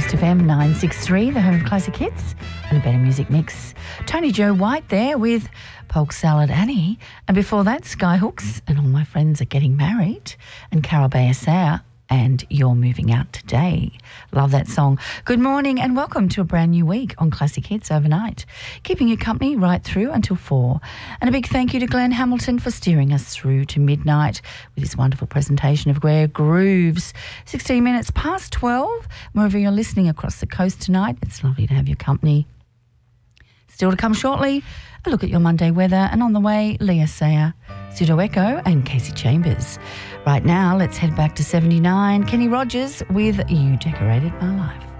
West FM 963, the home of classic hits and a better music mix. Tony Joe White there with Polk Salad Annie. And before that, Skyhooks and All My Friends Are Getting Married and Carol Bayer and You're Moving Out Today. Love that song. Good morning and welcome to a brand new week on Classic Hits Overnight, keeping you company right through until 4. And a big thank you to Glenn Hamilton for steering us through to midnight with his wonderful presentation of Rare Grooves. 16 minutes past 12. Wherever you're listening across the coast tonight, it's lovely to have your company. Still to come shortly, a look at your Monday weather, and on the way, Leah Sayer, Pseudo Echo and Casey Chambers. Right now, let's head back to 79. Kenny Rogers with You Decorated My Life.